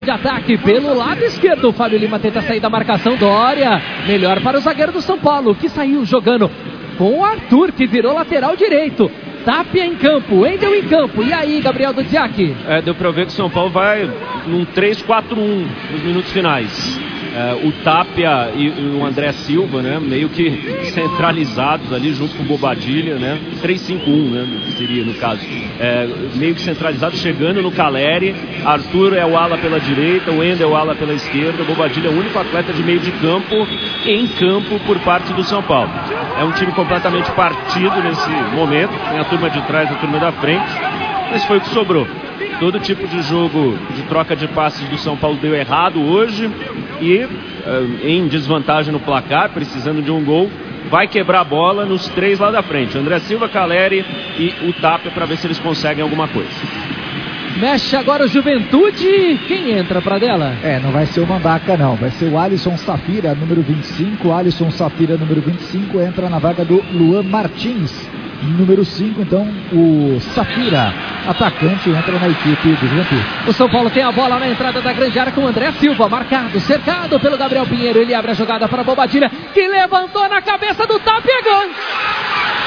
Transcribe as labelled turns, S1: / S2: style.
S1: De ataque pelo lado esquerdo, o Fábio Lima tenta sair da marcação, Dória, melhor para o zagueiro do São Paulo, que saiu jogando com o Arthur, que virou lateral direito. Tapia em campo, Wendel em campo, e aí, Gabriel Dudziak?
S2: Deu pra ver que o São Paulo vai num 3-4-1 nos minutos finais. O Tapia e o André Silva, né, meio que centralizados ali junto com o Bobadilla, né, 3-5-1, né, seria no caso, meio que centralizados, chegando no Caleri. Arthur é o ala pela direita, o Wendel é o ala pela esquerda, o Bobadilla é o único atleta de meio de campo em campo por parte do São Paulo. É um time completamente partido nesse momento, tem a turma de trás, a turma da frente, mas foi o que sobrou. Todo tipo de jogo de troca de passes do São Paulo deu errado hoje e em desvantagem no placar, precisando de um gol, vai quebrar a bola nos três lá da frente, André Silva, Caleri e o Tapia, para ver se eles conseguem alguma coisa.
S1: Mexe agora o Juventude, quem entra pra dela?
S3: Não vai ser o Mandaca não, vai ser o Alisson Safira, número 25, Alisson Safira, número 25, entra na vaga do Luan Martins. Número 5, então, o Safira, atacante, entra na equipe do Juventude.
S1: O São Paulo tem a bola na entrada da grande área com o André Silva, marcado, cercado pelo Gabriel Pinheiro. Ele abre a jogada para a Bobadilla, que levantou na cabeça do Tapia, gol!